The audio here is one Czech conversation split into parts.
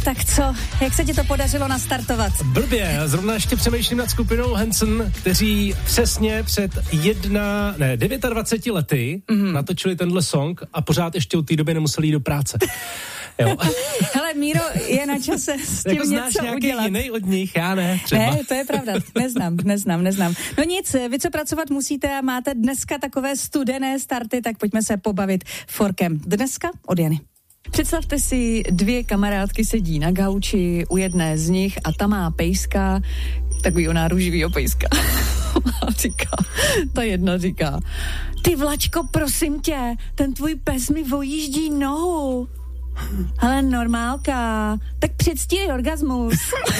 Tak co, jak se ti to podařilo nastartovat? Blbě, zrovna ještě přemýšlím nad skupinou Hanson, kteří přesně před 29 lety natočili tenhle song a pořád ještě od té doby nemuseli jít do práce. Jo. Hele, Míro, je na čase s tím jako něco nějaký udělat. jiný od nich, já ne, třeba. Ne, to je pravda, neznám. No nic, vy co pracovat musíte a máte dneska takové studené starty, tak pojďme se pobavit forkem. Dneska od Jany. Představte si, 2 kamarádky sedí na gauči, u jedné z nich a ta má pejska, takovýho náruživýho pejska. Ta jedna říká, ty Vlačko, prosím tě, ten tvůj pes mi vojíždí nohu. Ale normálka, tak předstírej orgasmus.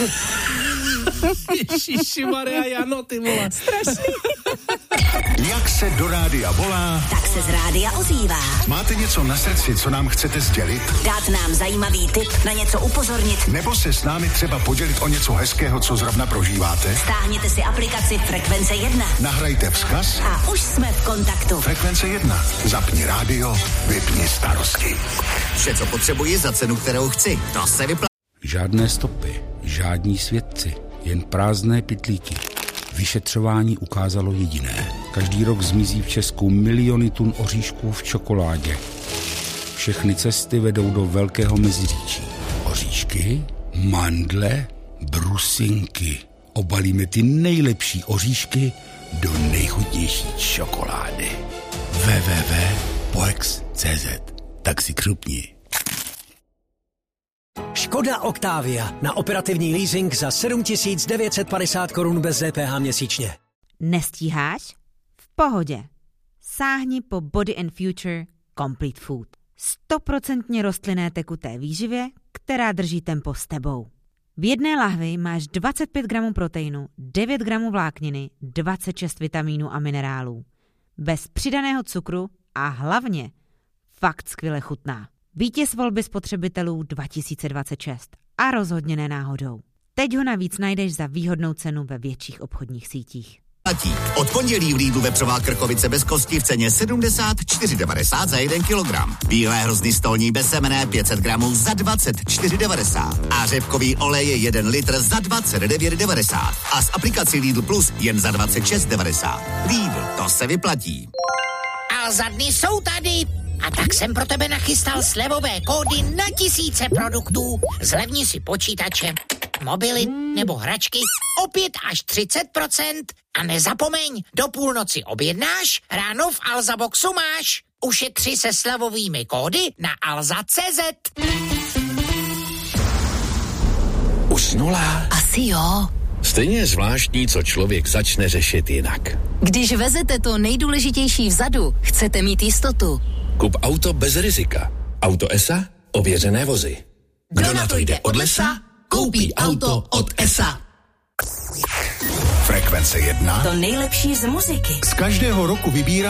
Ježišimaria, Jano, ty vole. Strašný. Jak se do rádia volá, tak se z rádia ozývá. Máte něco na srdci, co nám chcete sdělit? Dát nám zajímavý tip, na něco upozornit. Nebo se s námi třeba podělit o něco hezkého, co zrovna prožíváte? Stáhněte si aplikaci Frekvence 1. Nahrajte vzkaz A už jsme v kontaktu. Frekvence 1. Zapni rádio, vypni starosti. Vše, co potřebuji za cenu, kterou chci. To se vyplatí. Žádné stopy, žádní svědci, jen prázdné pytlíky. Vyšetřování ukázalo jediné. Každý rok zmizí v Česku miliony tun oříšků v čokoládě. Všechny cesty vedou do Velkého Meziříčí. Oříšky, mandle, brusinky. Obalíme ty nejlepší oříšky do nejchutnější čokolády. www.poex.cz. Tak si křupni. Škoda Octavia na operativní leasing za 7 950 korun bez DPH měsíčně. Nestíháš? V pohodě. Sáhni po Body & Future Complete Food. 100% rostlinné tekuté výživě, která drží tempo s tebou. V jedné lahvi máš 25 gramů proteinu, 9 gramů vlákniny, 26 vitamínů a minerálů. Bez přidaného cukru a hlavně fakt skvěle chutná. Vítěz volby spotřebitelů 2026 a rozhodně ne náhodou. Teď ho navíc najdeš za výhodnou cenu ve větších obchodních sítích. Od pondělí v Lidlu vepřová krkovice bez kosti v ceně 74,90 za 1 kilogram. Bílé hrozny stolní bez semene 500 gramů za 24,90. A řepkový olej je 1 litr za 29,90. A s aplikací Lidl Plus jen za 26,90. Lidl, to se vyplatí. A za dny jsou tady. A tak jsem pro tebe nachystal slevové kódy na tisíce produktů. Zlevni si počítače, mobily nebo hračky o 5 až 30%. A nezapomeň, do půlnoci objednáš, ráno v Alza Boxu máš. Ušetři se slevovými kódy na alza.cz. Usnula? Asi jo. Stejně je zvláštní, co člověk začne řešit jinak. Když vezete to nejdůležitější vzadu, chcete mít jistotu. Kup auto bez rizika. Auto ESA, ověřené vozy. Kdo na to jde od lesa, koupí auto od ESA. Frekvence 1. To nejlepší z muziky. Z každého roku vybírá